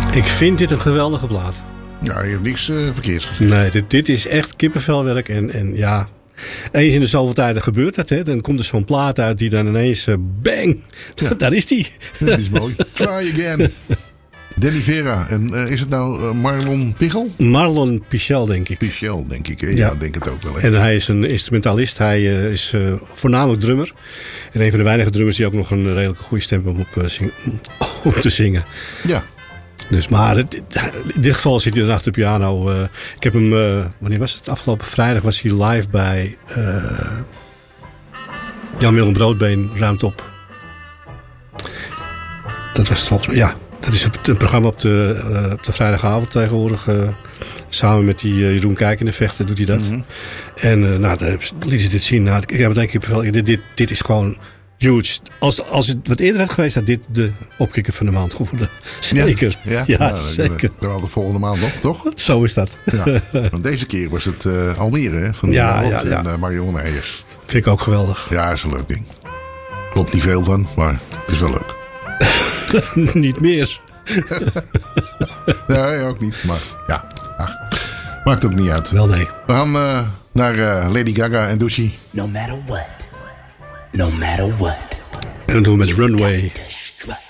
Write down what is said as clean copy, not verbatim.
Ik vind dit een geweldige plaat. Ja, je hebt niks verkeerds gezien. Nee, dit is echt kippenvelwerk. En ja, eens in de zoveel tijd gebeurt dat. Hè. Dan komt er zo'n plaat uit die dan ineens bang. Ja. Daar is die. Dat is mooi. Try again. Danny Vera. En is het nou Marlon Pichel? Marlon Pichel, denk ik. Pichel, denk ik. Hè? Ja, denk het ook wel. Hè? En hij is een instrumentalist. Hij is voornamelijk drummer. En een van de weinige drummers die ook nog een redelijk goede stem heeft om te zingen. Ja. Dus, maar in dit geval zit hij dan achter de piano. Ik heb hem, wanneer was het? Afgelopen vrijdag was hij live bij Jan-Willem Broodbeen, Ruimt op. Dat was het volgens mij, ja. Dat is een programma op de vrijdagavond tegenwoordig. Samen met die Jeroen Kijk in de Vechten doet hij dat. Mm-hmm. En daar liet ze dit zien. Nou, ik heb denk ik, dit is gewoon huge. Als het wat eerder had geweest, had dit de opkikker van de maand geworden. Zeker. Ja, zeker. Dan wel de volgende maand nog, toch? Zo is dat. Ja, want deze keer was het Almere, hè? Van en Marion Meijers. Vind ik ook geweldig. Ja, is een leuk ding. Klopt niet veel van, maar het is wel leuk. Niet meer. Nee, ook niet. Maar ja, maakt ook niet uit. Wel nee. We gaan naar Lady Gaga en Doechie. No matter what. No matter what. En dan doen we met Runway.